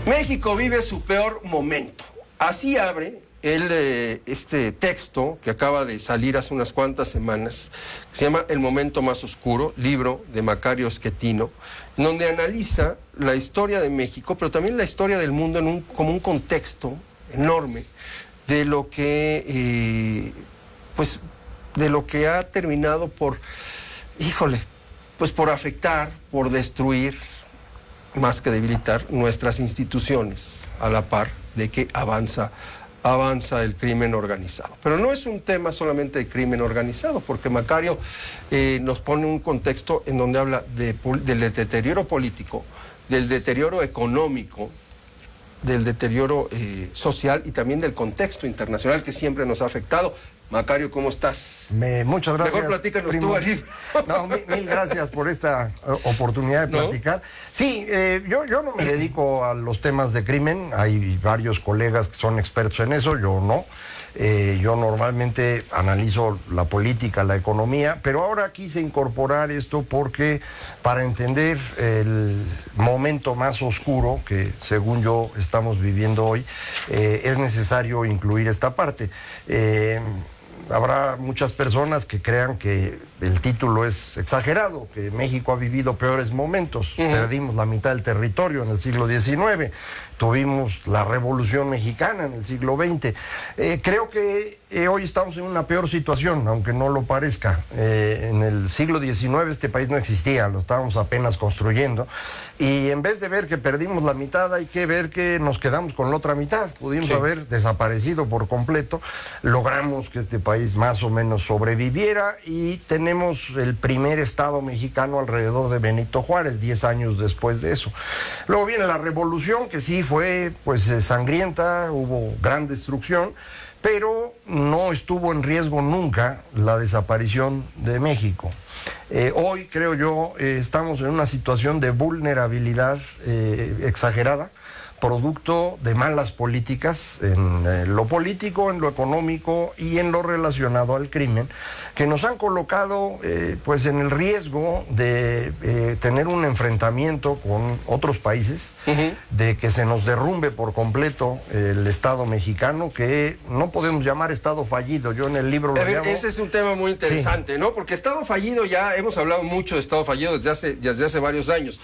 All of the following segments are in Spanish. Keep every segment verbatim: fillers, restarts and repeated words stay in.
México vive su peor momento. Así abre el, eh, este texto que acaba de salir hace unas cuantas semanas, que se llama El momento más oscuro, libro de Macario Schettino, donde analiza la historia de México, pero también la historia del mundo en un, como un contexto enorme de lo que, eh, pues, de lo que ha terminado por, híjole, pues por afectar, por destruir, más que debilitar nuestras instituciones, a la par de que avanza, avanza el crimen organizado. Pero no es un tema solamente de crimen organizado, porque Macario eh, nos pone un contexto en donde habla de, del deterioro político, del deterioro económico, del deterioro eh, social y también del contexto internacional que siempre nos ha afectado. Macario, ¿cómo estás? Me, muchas gracias. Mejor platícanos primo. tú, Ali. No, mil, mil gracias por esta uh, oportunidad de platicar. ¿No? Sí, eh, yo, yo no me dedico a los temas de crimen, hay varios colegas que son expertos en eso, yo no. Eh, yo normalmente analizo la política, la economía, pero ahora quise incorporar esto porque para entender el momento más oscuro que según yo estamos viviendo hoy, eh, es necesario incluir esta parte. Eh, Habrá muchas personas que crean que el título es exagerado, que México ha vivido peores momentos. Uh-huh. Perdimos la mitad del territorio en el siglo diecinueve, tuvimos la Revolución Mexicana en el siglo veinte. Eh, creo que eh, hoy estamos en una peor situación, aunque no lo parezca. Eh, en el siglo diecinueve este país no existía, lo estábamos apenas construyendo. Y en vez de ver que perdimos la mitad, hay que ver que nos quedamos con la otra mitad. Pudimos sí. haber desaparecido por completo. Logramos que este país más o menos sobreviviera y tenemos el primer estado mexicano alrededor de Benito Juárez, diez años después de eso. Luego viene la revolución, que sí fue pues sangrienta, hubo gran destrucción, pero no estuvo en riesgo nunca la desaparición de México. Eh, hoy, creo yo, eh, estamos en una situación de vulnerabilidad eh, exagerada, producto de malas políticas en eh, lo político, en lo económico y en lo relacionado al crimen, que nos han colocado eh, pues en el riesgo de eh, tener un enfrentamiento con otros países, uh-huh. de que se nos derrumbe por completo el Estado mexicano, que no podemos llamar Estado fallido. Yo en el libro lo a ver, llamo... Ese es un tema muy interesante, sí. ¿no? Porque Estado fallido, ya hemos hablado mucho de Estado fallido desde hace, desde hace varios años.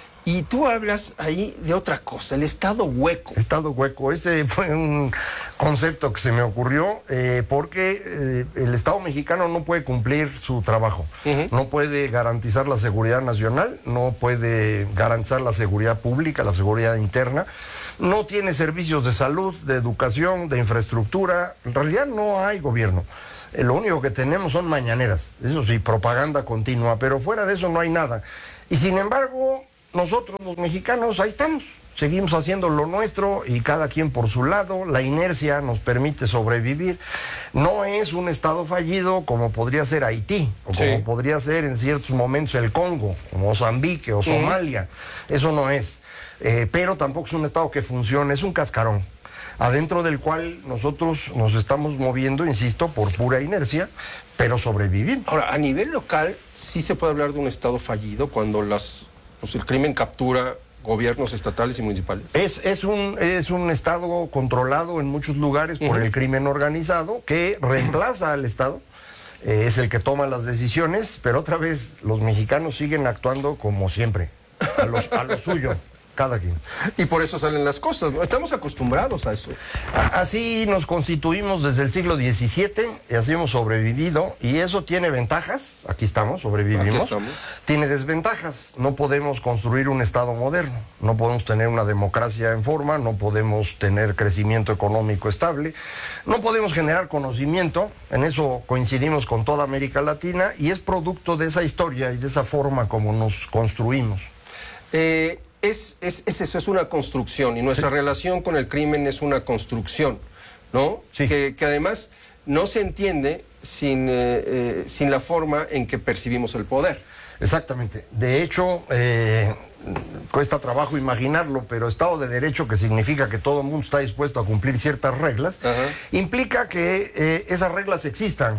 Y tú hablas ahí de otra cosa, el Estado hueco. Estado hueco, ese fue un concepto que se me ocurrió eh, porque eh, el Estado mexicano no puede cumplir su trabajo. Uh-huh. No puede garantizar la seguridad nacional, no puede garantizar la seguridad pública, la seguridad interna. No tiene servicios de salud, de educación, de infraestructura. En realidad no hay gobierno. Eh, lo único que tenemos son mañaneras, eso sí, propaganda continua, pero fuera de eso no hay nada. Y sin embargo... nosotros los mexicanos ahí estamos, seguimos haciendo lo nuestro y cada quien por su lado, la inercia nos permite sobrevivir. No es un estado fallido como podría ser Haití, o sí. como podría ser en ciertos momentos el Congo, o Mozambique o Somalia, uh-huh. eso no es, eh, pero tampoco es un estado que funcione, es un cascarón, adentro del cual nosotros nos estamos moviendo, insisto, por pura inercia, pero sobrevivir. Ahora, a nivel local, sí se puede hablar de un estado fallido cuando las... pues el crimen captura gobiernos estatales y municipales. Es, es, un, es un Estado controlado en muchos lugares por uh-huh. el crimen organizado que reemplaza al Estado, eh, es el que toma las decisiones, pero otra vez los mexicanos siguen actuando como siempre, a, los, a lo suyo. Cada quien. Y por eso salen las cosas, ¿no? Estamos acostumbrados a eso. Así nos constituimos desde el siglo diecisiete, y así hemos sobrevivido, y eso tiene ventajas, aquí estamos, sobrevivimos. Aquí estamos. Tiene desventajas, no podemos construir un Estado moderno, no podemos tener una democracia en forma, no podemos tener crecimiento económico estable, no podemos generar conocimiento, en eso coincidimos con toda América Latina, y es producto de esa historia y de esa forma como nos construimos. Eh... Es, es, es eso, es una construcción, y nuestra sí. relación con el crimen es una construcción, ¿no? Sí. Que, que además no se entiende sin, eh, eh, sin la forma en que percibimos el poder. Exactamente. De hecho, eh, cuesta trabajo imaginarlo, pero Estado de Derecho, que significa que todo el mundo está dispuesto a cumplir ciertas reglas, uh-huh. implica que eh, esas reglas existan.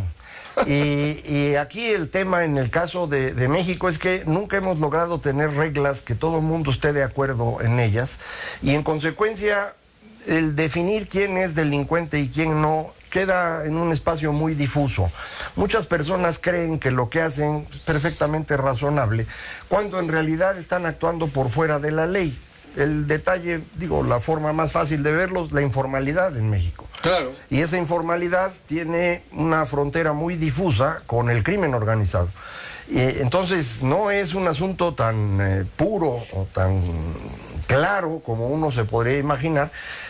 Y, y aquí el tema en el caso de, de México es que nunca hemos logrado tener reglas que todo el mundo esté de acuerdo en ellas, y en consecuencia el definir quién es delincuente y quién no queda en un espacio muy difuso. Muchas personas creen que lo que hacen es perfectamente razonable, cuando en realidad están actuando por fuera de la ley. El detalle, digo, la forma más fácil de verlo es la informalidad en México. Claro. Y esa informalidad tiene una frontera muy difusa con el crimen organizado. Y entonces no es un asunto tan eh, puro o tan claro como uno se podría imaginar,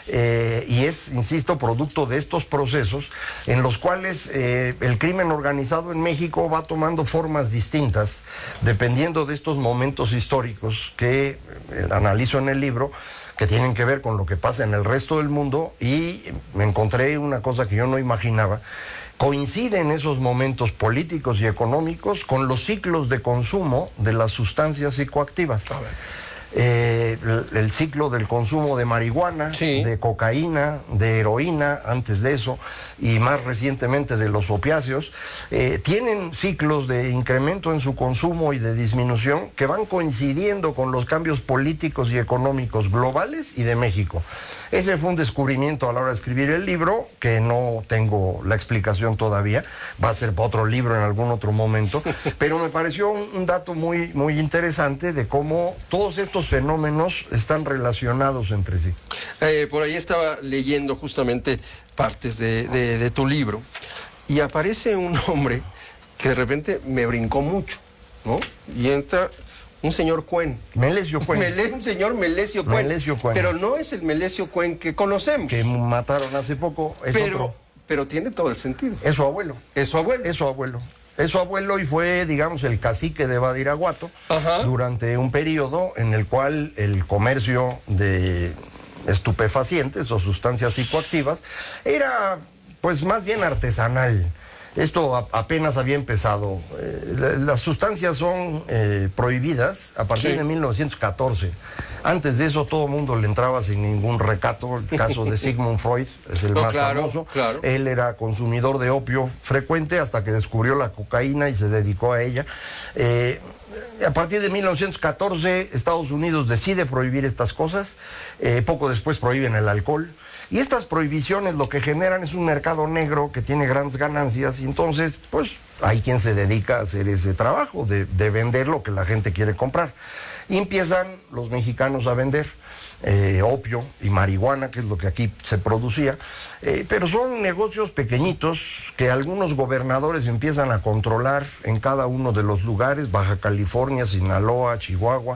eh, y es, insisto, producto de estos procesos en los cuales eh, el crimen organizado en México va tomando formas distintas dependiendo de estos momentos históricos que eh, analizo en el libro, que tienen que ver con lo que pasa en el resto del mundo, y me encontré una cosa que yo no imaginaba. Coinciden esos momentos políticos y económicos con los ciclos de consumo de las sustancias psicoactivas. A ver. Eh, el, el ciclo del consumo de marihuana, sí. de cocaína, de heroína, antes de eso, y más recientemente de los opiáceos, eh, tienen ciclos de incremento en su consumo y de disminución que van coincidiendo con los cambios políticos y económicos globales y de México. Ese fue un descubrimiento a la hora de escribir el libro, que no tengo la explicación todavía, va a ser para otro libro en algún otro momento, pero me pareció un, un dato muy, muy interesante de cómo todos estos fenómenos están relacionados entre sí. Eh, por ahí estaba leyendo justamente partes de, de, de tu libro, y aparece un hombre que de repente me brincó mucho, ¿no? Y entra un señor Cuen. Melesio Cuen. Mele, un señor Melesio Cuen. Melesio Cuen. Pero no es el Melesio Cuen que conocemos. Que mataron hace poco. Es pero, otro. pero tiene todo el sentido. Es su abuelo. Es su abuelo. Es su abuelo. Es su abuelo y fue, digamos, el cacique de Badiraguato. Ajá. Durante un periodo en el cual el comercio de estupefacientes o sustancias psicoactivas era, pues, más bien artesanal. Esto a, apenas había empezado. Eh, la, las sustancias son eh, prohibidas a partir sí. de mil novecientos catorce. Antes de eso todo el mundo le entraba sin ningún recato. El caso de Sigmund Freud es el no, más claro, famoso. Claro. Él era consumidor de opio frecuente hasta que descubrió la cocaína y se dedicó a ella. Eh, A partir de mil novecientos catorce, Estados Unidos decide prohibir estas cosas. Eh, poco después prohíben el alcohol. Y estas prohibiciones lo que generan es un mercado negro que tiene grandes ganancias, y entonces, pues, hay quien se dedica a hacer ese trabajo de, de vender lo que la gente quiere comprar. Y empiezan los mexicanos a vender eh, opio y marihuana, que es lo que aquí se producía, eh, pero son negocios pequeñitos que algunos gobernadores empiezan a controlar en cada uno de los lugares, Baja California, Sinaloa, Chihuahua.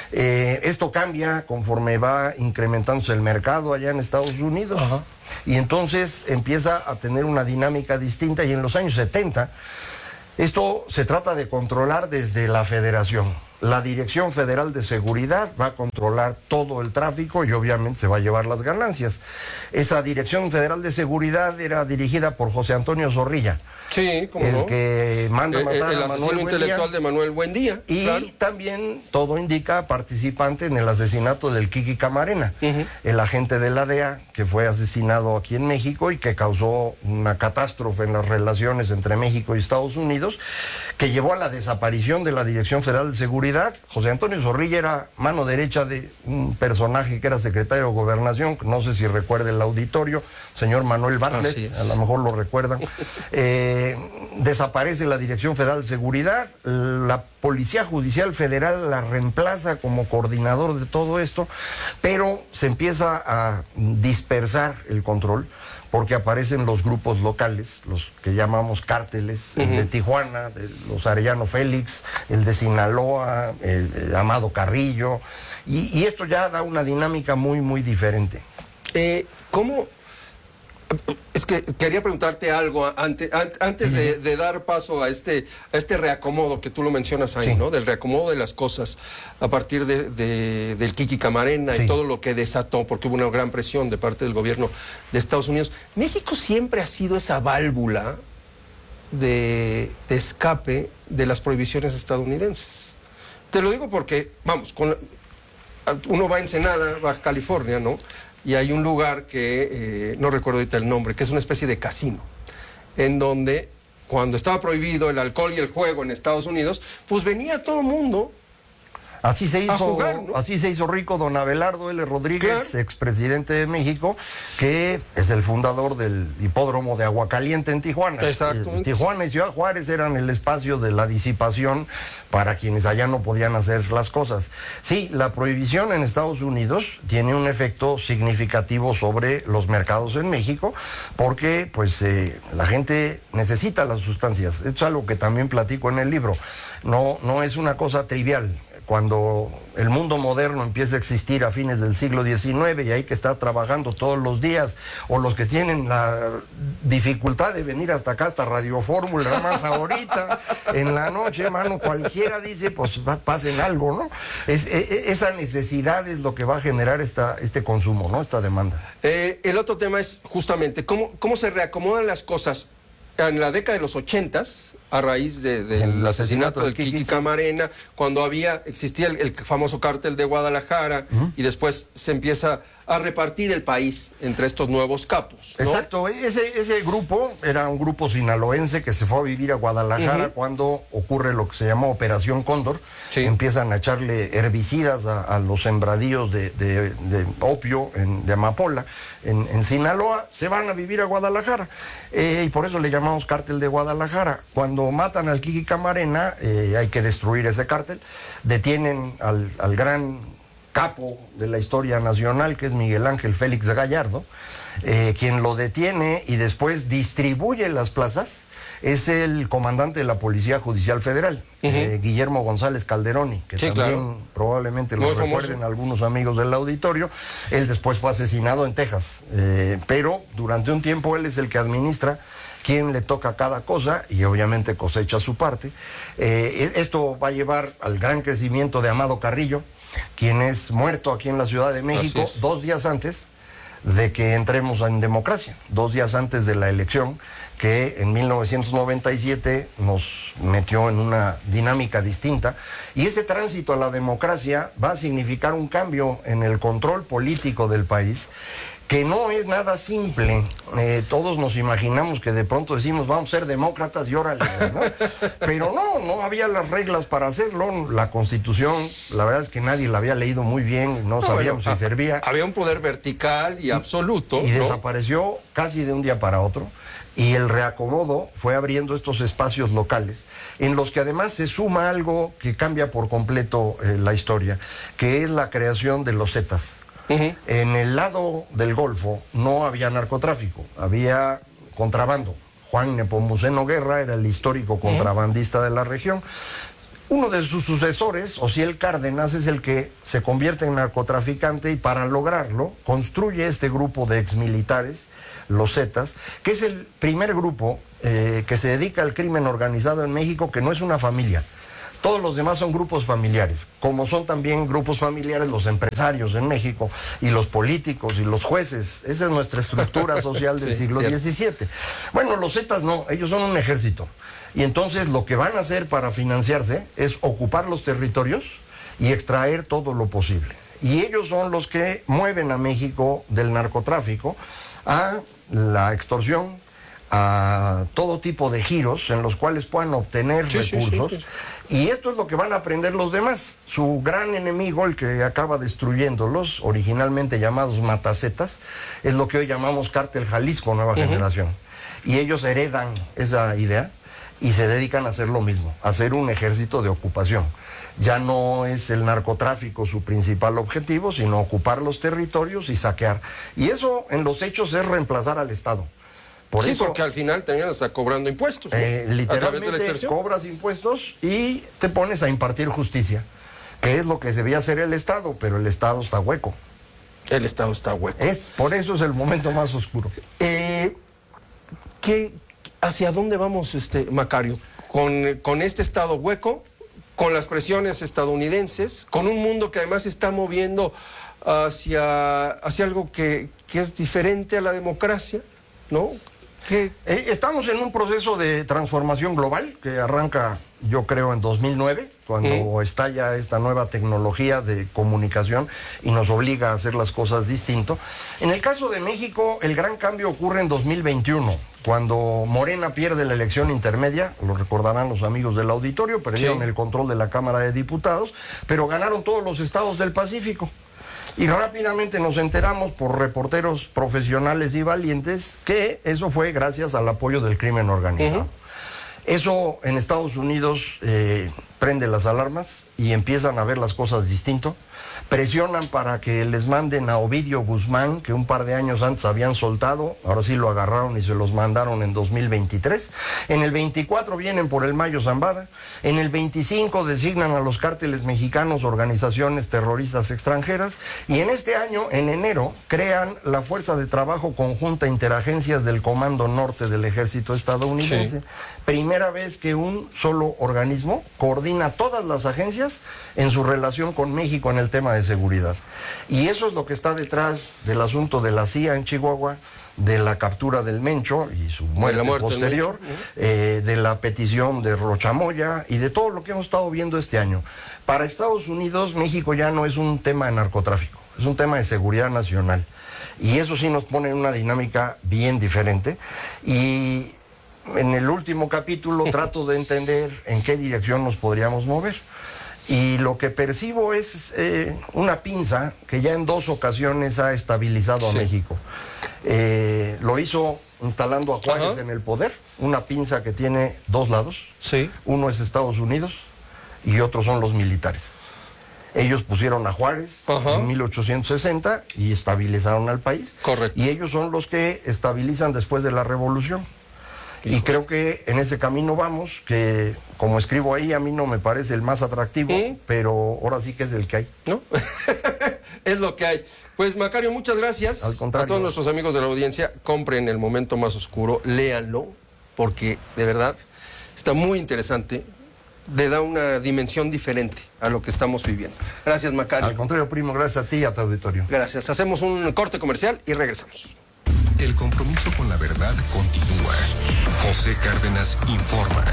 Eh, esto cambia conforme va incrementándose el mercado allá en Estados Unidos. Ajá. Y entonces empieza a tener una dinámica distinta, y en los años setenta esto se trata de controlar desde la federación. La Dirección Federal de Seguridad va a controlar todo el tráfico y obviamente se va a llevar las ganancias. Esa Dirección Federal de Seguridad era dirigida por José Antonio Zorrilla. Sí, ¿cómo el no? que manda a matar el, el a Manuel intelectual Buendía. de Manuel Buendía. Y claro. también todo indica participante en el asesinato del Kiki Camarena, uh-huh. el agente de la D E A que fue asesinado aquí en México y que causó una catástrofe en las relaciones entre México y Estados Unidos, que llevó a la desaparición de la Dirección Federal de Seguridad. José Antonio Zorrilla era mano derecha de un personaje que era secretario de Gobernación, no sé si recuerda el auditorio, señor Manuel Bartlett, a lo mejor lo recuerdan. eh, desaparece la Dirección Federal de Seguridad, la Policía Judicial Federal la reemplaza como coordinador de todo esto, pero se empieza a dispersar el control, porque aparecen los grupos locales, los que llamamos cárteles, uh-huh. el de Tijuana, de los Arellano Félix, el de Sinaloa, el, el Amado Carrillo, y, y esto ya da una dinámica muy, muy diferente. Eh, ¿Cómo...? Es que quería preguntarte algo antes, antes de, de dar paso a este, a este reacomodo que tú lo mencionas ahí, sí. ¿no? Del reacomodo de las cosas a partir de, de, del Kiki Camarena sí. y todo lo que desató, porque hubo una gran presión de parte del gobierno de Estados Unidos. México siempre ha sido esa válvula de, de escape de las prohibiciones estadounidenses. Te lo digo porque, vamos, con, uno va a Ensenada, Baja California, ¿no? Y hay un lugar que, eh, no recuerdo ahorita el nombre, que es una especie de casino, en donde cuando estaba prohibido el alcohol y el juego en Estados Unidos, pues venía todo el mundo. Así se hizo, jugar, ¿no? así se hizo rico don Abelardo L. Rodríguez, Claro. expresidente de México, que es el fundador del hipódromo de Aguacaliente en Tijuana. Exactamente. Eh, Tijuana y Ciudad Juárez eran el espacio de la disipación para quienes allá no podían hacer las cosas. Sí, la prohibición en Estados Unidos tiene un efecto significativo sobre los mercados en México, porque pues eh, la gente necesita las sustancias. Esto es algo que también platico en el libro. No, no es una cosa trivial. Cuando el mundo moderno empieza a existir a fines del siglo diecinueve y hay que estar trabajando todos los días, o los que tienen la dificultad de venir hasta acá, hasta Radio Fórmula, más ahorita, en la noche, mano, cualquiera dice, pues pasen algo, ¿no? Es, es, esa necesidad es lo que va a generar esta, este consumo, ¿no? Esta demanda. Eh, el otro tema es justamente cómo, cómo se reacomodan las cosas en la década de los ochentas, a raíz de, del El asesinato asesinato del del Kiki Kiki, sí. Camarena, cuando había existía el, el famoso cártel de Guadalajara, uh-huh. y después se empieza a repartir el país entre estos nuevos capos, ¿no? Exacto, ese, ese grupo era un grupo sinaloense que se fue a vivir a Guadalajara uh-huh. cuando ocurre lo que se llamó Operación Cóndor. Sí. Empiezan a echarle herbicidas a, a los sembradíos de, de, de opio en, de amapola en, en Sinaloa, se van a vivir a Guadalajara, eh, y por eso le llamamos cártel de Guadalajara. Cuando matan al Kiki Camarena, eh, hay que destruir ese cártel, detienen al, al gran capo de la historia nacional, que es Miguel Ángel Félix Gallardo, eh, quien lo detiene y después distribuye las plazas, es el comandante de la Policía Judicial Federal, uh-huh. eh, Guillermo González Calderoni, que sí, también claro. probablemente lo Muy recuerden famoso. algunos amigos del auditorio. Él después fue asesinado en Texas, eh, pero durante un tiempo él es el que administra quién le toca cada cosa y obviamente cosecha su parte. Eh, esto va a llevar al gran crecimiento de Amado Carrillo, quien es muerto aquí en la Ciudad de México dos días antes de que entremos en democracia, dos días antes de la elección que en mil novecientos noventa y siete nos metió en una dinámica distinta, y ese tránsito a la democracia va a significar un cambio en el control político del país, que no es nada simple. Eh, todos nos imaginamos que de pronto decimos vamos a ser demócratas y órale, ¿no? Pero no, no había las reglas para hacerlo. La Constitución, la verdad es que nadie la había leído muy bien, no, no sabíamos bueno, si servía. Había un poder vertical y, y absoluto. Y ¿no? desapareció casi de un día para otro. Y el reacomodo fue abriendo estos espacios locales, en los que además se suma algo que cambia por completo eh, la historia, que es la creación de los Zetas. Uh-huh. En el lado del Golfo no había narcotráfico, había contrabando. Juan Nepomuceno Guerra era el histórico contrabandista uh-huh. de la región. Uno de sus sucesores, Ociel Cárdenas, es el que se convierte en narcotraficante y para lograrlo construye este grupo de exmilitares, los Zetas, que es el primer grupo eh, que se dedica al crimen organizado en México, que no es una familia. Todos los demás son grupos familiares, como son también grupos familiares los empresarios en México, y los políticos y los jueces. Esa es nuestra estructura social del sí, siglo diecisiete. Bueno, los Zetas no, ellos son un ejército. Y entonces lo que van a hacer para financiarse es ocupar los territorios y extraer todo lo posible. Y ellos son los que mueven a México del narcotráfico a la extorsión, a todo tipo de giros en los cuales puedan obtener sí, recursos. Sí, sí, sí. Y esto es lo que van a aprender los demás. Su gran enemigo, el que acaba destruyéndolos, originalmente llamados Matacetas, es lo que hoy llamamos Cártel Jalisco Nueva uh-huh. Generación. Y ellos heredan esa idea y se dedican a hacer lo mismo, a hacer un ejército de ocupación. Ya no es el narcotráfico su principal objetivo, sino ocupar los territorios y saquear. Y eso en los hechos es reemplazar al Estado. Por sí, eso, porque al final terminan hasta cobrando impuestos, ¿no? eh, literalmente cobras impuestos y te pones a impartir justicia, que es lo que debía hacer el Estado, pero el Estado está hueco. El Estado está hueco. Es, por eso es el momento más oscuro. Eh, ¿qué, ¿Hacia dónde vamos, este Macario? Con, con este Estado hueco, con las presiones estadounidenses, con un mundo que además se está moviendo hacia, hacia algo que, que es diferente a la democracia, ¿no? Que eh, estamos en un proceso de transformación global que arranca, yo creo, en dos mil nueve cuando ¿Mm? estalla esta nueva tecnología de comunicación y nos obliga a hacer las cosas distinto. En el caso de México, el gran cambio ocurre en dos mil veintiuno, cuando Morena pierde la elección intermedia, lo recordarán los amigos del auditorio, perdieron sí. el control de la Cámara de Diputados, pero ganaron todos los estados del Pacífico. Y rápidamente nos enteramos por reporteros profesionales y valientes que eso fue gracias al apoyo del crimen organizado. Uh-huh. Eso en Estados Unidos eh, prende las alarmas y empiezan a ver las cosas distinto. Presionan para que les manden a Ovidio Guzmán, que un par de años antes habían soltado, ahora sí lo agarraron y se los mandaron en dos mil veintitrés. En el veinticuatro vienen por el Mayo Zambada. En el veinticinco designan a los cárteles mexicanos organizaciones terroristas extranjeras. Y en este año, en enero, crean la Fuerza de Trabajo Conjunta Interagencias del Comando Norte del Ejército Estadounidense. Sí. Primera vez que un solo organismo coordina todas las agencias en su relación con México en el tema de seguridad. Y eso es lo que está detrás del asunto de la C I A en Chihuahua, de la captura del Mencho y su muerte, muerte posterior, Mencho, ¿no? eh, de la petición de Rochamoya y de todo lo que hemos estado viendo este año. Para Estados Unidos, México ya no es un tema de narcotráfico, es un tema de seguridad nacional. Y eso sí nos pone en una dinámica bien diferente. Y en el último capítulo trato de entender en qué dirección nos podríamos mover. Y lo que percibo es eh, una pinza que ya en dos ocasiones ha estabilizado a sí. México. Eh, lo hizo instalando a Juárez Ajá. en el poder, una pinza que tiene dos lados. Sí. Uno es Estados Unidos y otro son los militares. Ellos pusieron a Juárez Ajá. en mil ochocientos sesenta y estabilizaron al país. Correcto. Y ellos son los que estabilizan después de la revolución. Hijos. Y creo que en ese camino vamos, que como escribo ahí, a mí no me parece el más atractivo, ¿Mm? pero ahora sí que es el que hay. ¿No? Es lo que hay. Pues Macario, muchas gracias. Al contrario. A todos nuestros amigos de la audiencia, compren El Momento Más Oscuro, léanlo, porque de verdad está muy interesante, le da una dimensión diferente a lo que estamos viviendo. Gracias, Macario. Al contrario, primo, gracias a ti y a tu auditorio. Gracias. Hacemos un corte comercial y regresamos. El compromiso con la verdad continúa. José Cárdenas informa.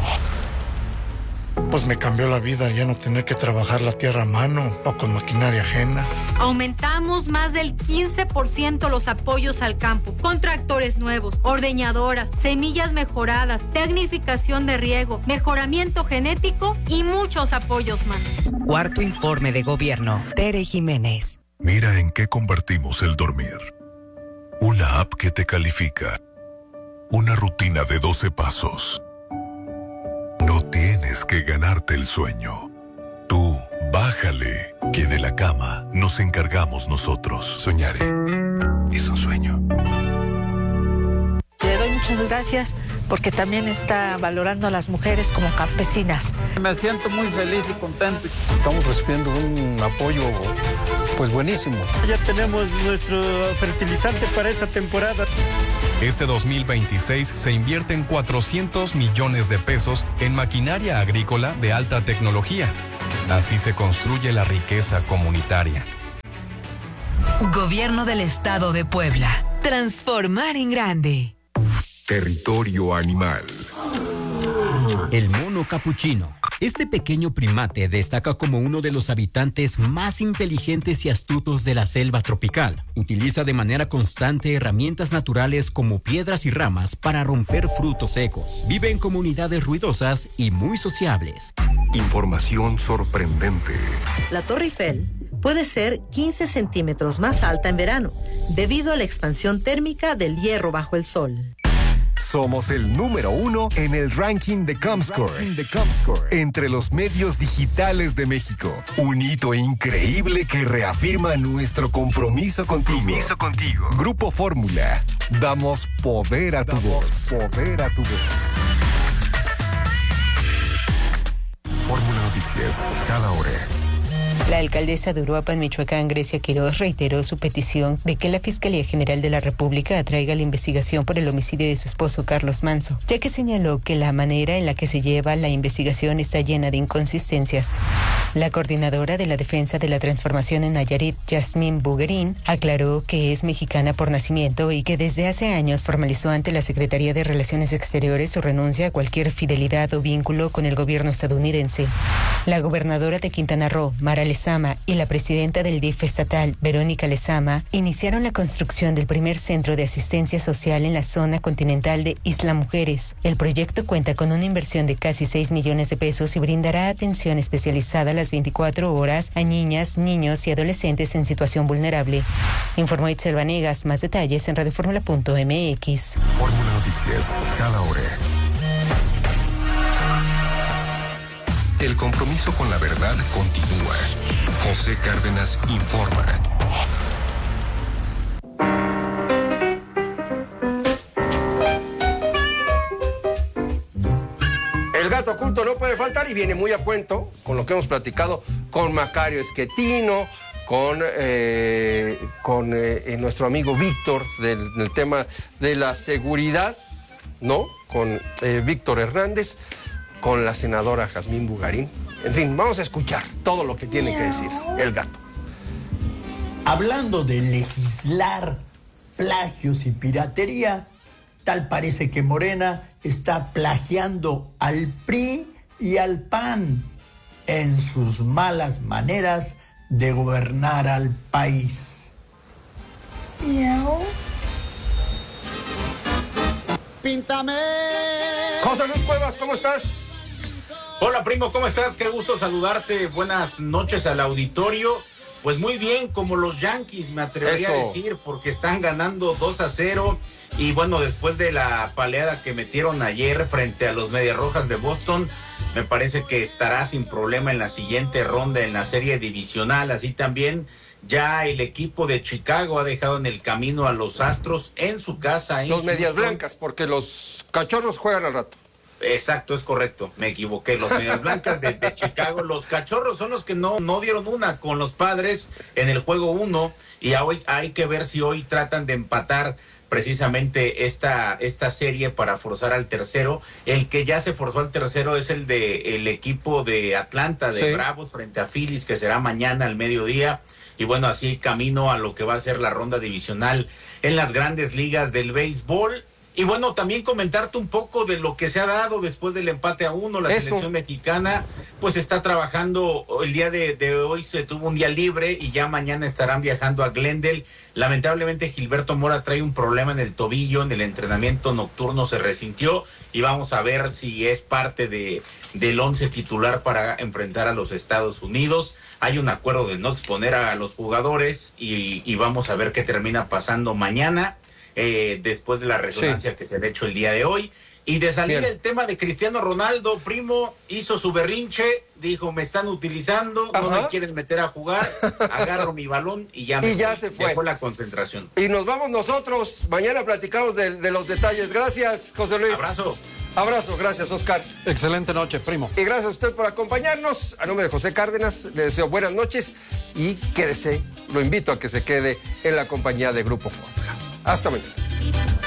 Pues me cambió la vida ya no tener que trabajar la tierra a mano o con maquinaria ajena. Aumentamos más del quince por ciento los apoyos al campo, con tractores nuevos, ordeñadoras, semillas mejoradas, tecnificación de riego, mejoramiento genético y muchos apoyos más. Cuarto informe de gobierno. Tere Jiménez. Mira en qué convertimos el dormir. Una app que te califica. Una rutina de doce pasos. No tienes que ganarte el sueño. Tú, bájale, que de la cama nos encargamos nosotros. Soñaré. Es un sueño. Le doy muchas gracias porque también está valorando a las mujeres como campesinas. Me siento muy feliz y contento. Estamos recibiendo un apoyo pues buenísimo. Ya tenemos nuestro fertilizante para esta temporada. Este dos mil veintiséis se invierten cuatrocientos millones de pesos en maquinaria agrícola de alta tecnología. Así se construye la riqueza comunitaria. Gobierno del Estado de Puebla. Transformar en grande. Territorio animal. El mono capuchino. Este pequeño primate destaca como uno de los habitantes más inteligentes y astutos de la selva tropical. Utiliza de manera constante herramientas naturales como piedras y ramas para romper frutos secos. Vive en comunidades ruidosas y muy sociables. Información sorprendente. La Torre Eiffel puede ser quince centímetros más alta en verano, debido a la expansión térmica del hierro bajo el sol. Somos el número uno en el ranking de Comscore, de Comscore entre los medios digitales de México. Un hito increíble que reafirma nuestro compromiso contigo. Compromiso contigo. Grupo Fórmula. Damos poder a tu Damos voz. Poder a tu voz. Fórmula Noticias. Cada hora. La alcaldesa de Uruapan, Michoacán, Grecia Quiroz, reiteró su petición de que la Fiscalía General de la República atraiga la investigación por el homicidio de su esposo Carlos Manso, ya que señaló que la manera en la que se lleva la investigación está llena de inconsistencias. La coordinadora de la Defensa de la Transformación en Nayarit, Yasmín Buguerín, aclaró que es mexicana por nacimiento y que desde hace años formalizó ante la Secretaría de Relaciones Exteriores su renuncia a cualquier fidelidad o vínculo con el gobierno estadounidense. La gobernadora de Quintana Roo, Mara Lezama, y la presidenta del D I F estatal, Verónica Lezama, iniciaron la construcción del primer centro de asistencia social en la zona continental de Isla Mujeres. El proyecto cuenta con una inversión de casi seis millones de pesos y brindará atención especializada a las veinticuatro horas a niñas, niños y adolescentes en situación vulnerable. Informó Itzel Vanegas. Más detalles en radioformula punto m x. Fórmula Noticias, cada hora. El compromiso con la verdad continúa. José Cárdenas informa. El gato oculto no puede faltar y viene muy a cuento con lo que hemos platicado con Macario Esquetino, con, eh, con eh, nuestro amigo Víctor del, del tema de la seguridad, ¿no? Con eh, Víctor Hernández, con la senadora Jazmín Buguerín. En fin, vamos a escuchar todo lo que tiene que decir el gato. Hablando de legislar plagios y piratería, tal parece que Morena está plagiando al P R I y al P A N en sus malas maneras de gobernar al país. Miau. Píntame. José Luis Cuevas, ¿cómo estás? Hola, primo, ¿cómo estás? Qué gusto saludarte. Buenas noches al auditorio. Pues muy bien, como los Yankees, me atrevería Eso. a decir, porque están ganando dos a cero. Y bueno, después de la paleada que metieron ayer frente a los Medias Rojas de Boston, me parece que estará sin problema en la siguiente ronda en la serie divisional. Así también ya el equipo de Chicago ha dejado en el camino a los Astros en su casa. En los Medias Blancas, porque los Cachorros juegan al rato. Exacto, es correcto, me equivoqué. Los Medias Blancas de, de Chicago, los Cachorros son los que no, no dieron una con los Padres en el juego uno, y hoy hay que ver si hoy tratan de empatar precisamente esta, esta serie para forzar al tercero. El que ya se forzó al tercero es el de el equipo de Atlanta, de sí. Bravos frente a Phillies, que será mañana al mediodía. Y bueno, así camino a lo que va a ser la ronda divisional en las grandes ligas del béisbol. Y bueno, también comentarte un poco de lo que se ha dado después del empate a uno. La Eso. selección mexicana pues está trabajando, el día de, de hoy se tuvo un día libre y ya mañana estarán viajando a Glendale. Lamentablemente Gilberto Mora trae un problema en el tobillo, en el entrenamiento nocturno se resintió y vamos a ver si es parte de del once titular para enfrentar a los Estados Unidos. Hay un acuerdo de no exponer a los jugadores y, y vamos a ver qué termina pasando mañana. Eh, después de la resonancia sí. que se le ha hecho el día de hoy. Y de salir Bien. el tema de Cristiano Ronaldo, primo, hizo su berrinche, dijo, me están utilizando, Ajá. no me quieren meter a jugar, agarro mi balón y ya me y ya se fue. Dejó la concentración. Y nos vamos nosotros, mañana platicamos de, de los detalles. Gracias, José Luis. Abrazo. Abrazo, gracias, Oscar. Excelente noche, primo. Y gracias a usted por acompañarnos. A nombre de José Cárdenas, le deseo buenas noches y quédese, lo invito a que se quede en la compañía de Grupo Fórmula. Hasta mañana.